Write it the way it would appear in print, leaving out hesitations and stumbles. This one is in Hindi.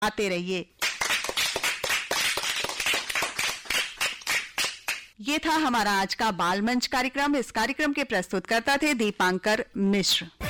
आते रहिए। ये था हमारा आज का बाल मंच कार्यक्रम। इस कार्यक्रम के प्रस्तुतकर्ता थे दीपांकर मिश्र।